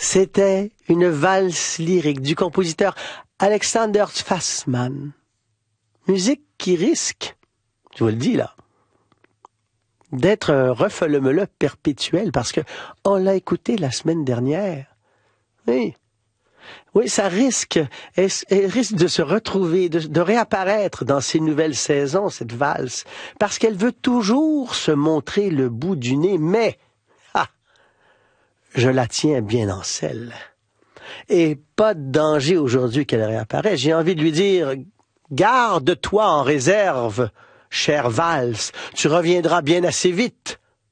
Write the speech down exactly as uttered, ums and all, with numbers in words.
C'était une valse lyrique du compositeur Alexander Fassmann. Musique qui risque, je vous le dis là, d'être un refelemeleux perpétuel parce que on l'a écouté la semaine dernière. Oui. Oui, ça risque, elle, elle risque de se retrouver, de, de réapparaître dans ces nouvelles saisons, cette valse, parce qu'elle veut toujours se montrer le bout du nez, mais, ah, je la tiens bien en selle. Et pas de danger aujourd'hui qu'elle réapparaisse. J'ai envie de lui dire, garde-toi en réserve, chère valse, tu reviendras bien assez vite